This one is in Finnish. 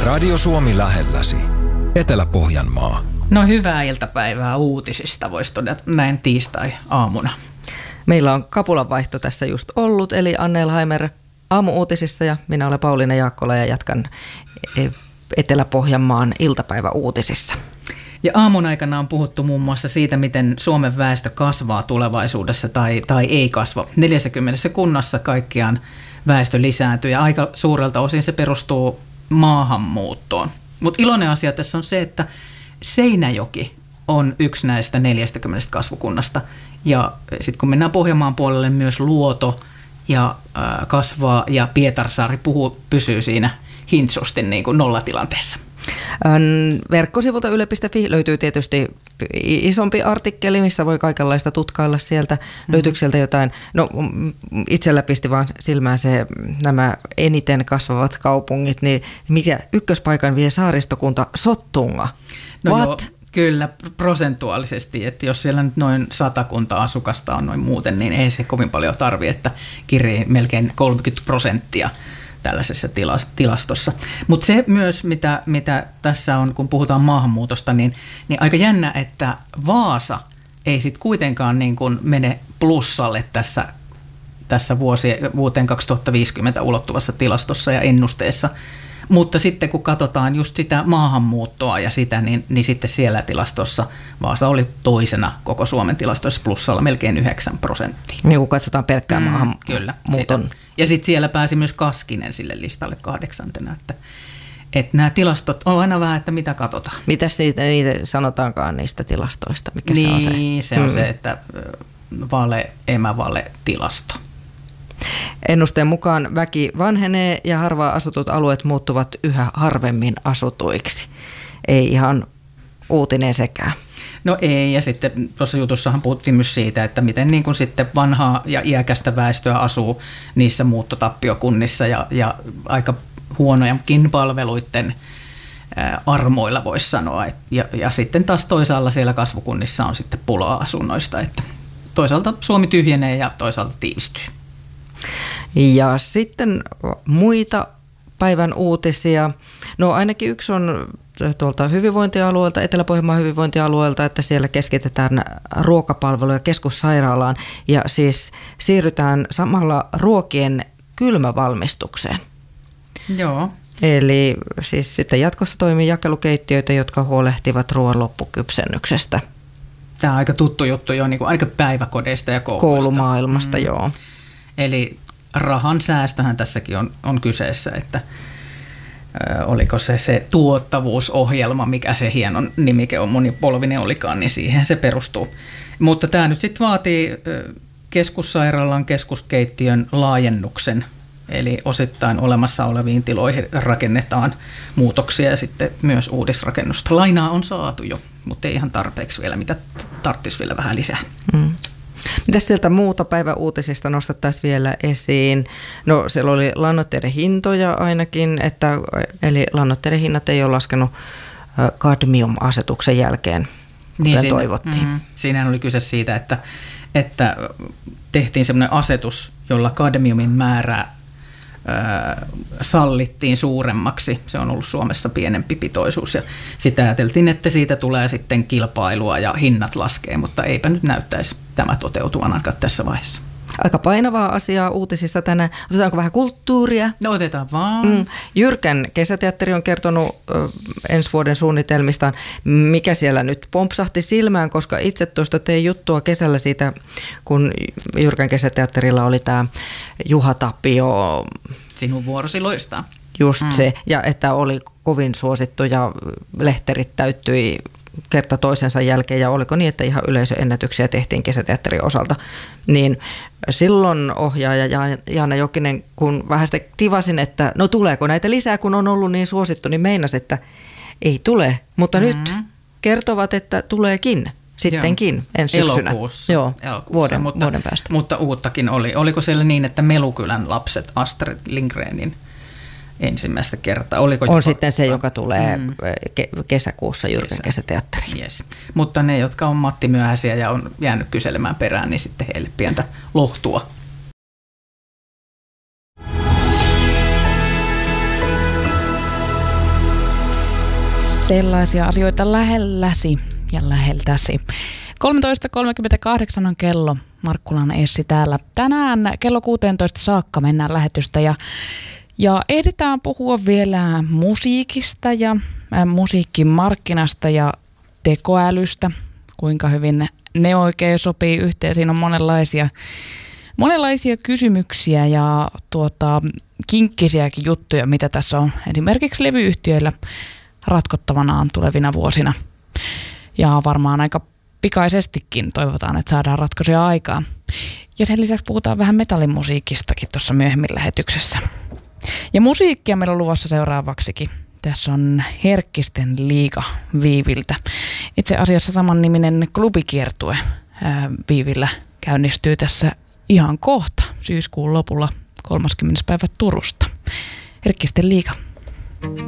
Radio Suomi lähelläsi. Etelä-Pohjanmaa. No hyvää iltapäivää uutisista, voisi todeta näin tiistai-aamuna. Meillä on kapulanvaihto tässä just ollut, eli Annelheimer aamu-uutisissa ja minä olen Pauliina Jaakkola ja jatkan Etelä-Pohjanmaan iltapäiväuutisissa. Ja aamun aikana on puhuttu muun muassa siitä, miten Suomen väestö kasvaa tulevaisuudessa tai ei kasva. 40 kunnassa kaikkiaan väestö lisääntyy ja aika suurelta osin se perustuu maahanmuuttoon. Mutta iloinen asia tässä on se, että Seinäjoki on yksi näistä 40 kasvukunnasta. Ja sitten kun mennään Pohjanmaan puolelle, myös Luoto ja kasvaa ja Pietarsaari pysyy siinä hintsusti niin kuin nollatilanteessa. Verkkosivulta yle.fi löytyy tietysti isompi artikkeli, missä voi kaikenlaista tutkailla sieltä. Löytyykö sieltä jotain? No itsellä pisti vaan silmään nämä eniten kasvavat kaupungit, niin mikä ykköspaikan vie saaristokunta Sottunga? No What? joo, kyllä prosentuaalisesti, että jos siellä nyt noin 100 asukasta on noin muuten, niin ei se kovin paljon tarvitse, että kirii melkein 30% tällaisessa tilastossa. Mutta se myös, mitä tässä on, kun puhutaan maahanmuutosta, niin aika jännä, että Vaasa ei sitten kuitenkaan niin kuin mene plussalle tässä vuoteen 2050 ulottuvassa tilastossa ja ennusteessa. Mutta sitten kun katsotaan just sitä maahanmuuttoa ja sitä, niin sitten siellä tilastossa Vaasa oli toisena koko Suomen tilastoissa plussalla melkein 9%. Niin kun katsotaan pelkkää maahanmuuton. Kyllä. Ja sitten siellä pääsi myös Kaskinen sille listalle 8. Että nämä tilastot on aina vähän, että mitä katsotaan. Mitäs niitä sanotaankaan niistä tilastoista? Mikä niin, se on se? Se on se, että vale, emävale tilasto. Ennusteen mukaan väki vanhenee ja harvaan asutut alueet muuttuvat yhä harvemmin asutuiksi. Ei ihan uutinen sekään. No ei, ja sitten tuossa jutussahan puhuttiin myös siitä, että miten niin kuin sitten vanhaa ja iäkästä väestöä asuu niissä muuttotappiokunnissa ja aika huonojakin palveluiden armoilla voisi sanoa. Ja sitten taas toisaalla siellä kasvukunnissa on sitten pulaa asunnoista, että toisaalta Suomi tyhjenee ja toisaalta tiivistyy. Ja sitten muita päivän uutisia. No ainakin yksi on tuolta hyvinvointialueelta, Etelä-Pohjanmaan hyvinvointialueelta, että siellä keskitetään ruokapalveluja keskussairaalaan ja siis siirrytään samalla ruokien kylmävalmistukseen. Joo. Eli siis sitten jatkossa toimii jakelukeittiöitä, jotka huolehtivat ruoan loppukypsennyksestä. Tämä on aika tuttu juttu jo niin kuin aika päiväkodeista ja kouluista. Koulumaailmasta, joo. Eli rahan säästöhän tässäkin on kyseessä, että oliko se tuottavuusohjelma, mikä se hienon nimike on, monipolvinen olikaan, niin siihen se perustuu. Mutta tämä nyt sitten vaatii keskussairaalan keskuskeittiön laajennuksen, eli osittain olemassa oleviin tiloihin rakennetaan muutoksia ja sitten myös uudisrakennusta. Lainaa on saatu jo, mutta ei ihan tarpeeksi vielä, mitä tarvitsisi vielä vähän lisää. Mitäs sieltä muuta päiväuutisista nostettaisiin vielä esiin? No siellä oli lannoitteiden hintoja ainakin, eli lannoitteiden hinnat ei ole laskenut kadmium-asetuksen jälkeen, kuten toivottiin. Siinähän oli kyse siitä, että tehtiin semmoinen asetus, jolla kadmiumin määrää sallittiin suuremmaksi. Se on ollut Suomessa pienempi pitoisuus ja sitä ajateltiin, että siitä tulee sitten kilpailua ja hinnat laskee, mutta eipä nyt näyttäisi tämä toteutuvan ainakaan tässä vaiheessa. Aika painavaa asiaa uutisissa tänään. Otetaanko vähän kulttuuria? No otetaan vaan. Jyrkän kesäteatteri on kertonut ensi vuoden suunnitelmistaan, mikä siellä nyt pompsahti silmään, koska itse tuosta tein juttua kesällä siitä, kun Jyrkän kesäteatterilla oli tämä Juha Tapio. Sinun vuorosi loistaa. Just se, ja että oli kovin suosittu ja lehterit täyttyi kerta toisensa jälkeen, ja oliko niin, että ihan yleisöennätyksiä tehtiin kesäteatterin osalta, niin silloin ohjaaja Jaana Jokinen, kun vähän sitä tivasin, että no tuleeko näitä lisää, kun on ollut niin suosittu, niin meinasi, että ei tule, mutta nyt kertovat, että tuleekin sittenkin ensi syksynä. Elokuussa. Joo, vuoden päästä. Mutta uuttakin oli. Oliko siellä niin, että Melukylän lapset Astrid Lindgrenin ensimmäistä kertaa? On sitten se, joka tulee kesäkuussa Jyrkän kesäteatteriin. Yes. Mutta ne, jotka on Matti myöhäisiä ja on jäänyt kyselemään perään, niin sitten heille pientä lohtua. Sellaisia asioita lähelläsi ja läheltäsi. 13.38 on kello. Markkulan Essi täällä. Tänään kello 16 saakka mennään lähetystä ja ehditään puhua vielä musiikista ja musiikkimarkkinasta ja tekoälystä. Kuinka hyvin ne oikein sopii yhteen. Siinä on monenlaisia kysymyksiä ja kinkkisiäkin juttuja, mitä tässä on esimerkiksi levyyhtiöillä ratkottavanaan tulevina vuosina. Ja varmaan aika pikaisestikin toivotaan, että saadaan ratkaisuja aikaan. Ja sen lisäksi puhutaan vähän metallimusiikistakin tuossa myöhemmin lähetyksessä. Ja musiikkia meillä on luvassa seuraavaksikin. Tässä on Herkkisten liiga Viiviltä. Itse asiassa samanniminen klubikiertue Viivillä käynnistyy tässä ihan kohta syyskuun lopulla 30. päivä Turusta. Herkkisten liiga.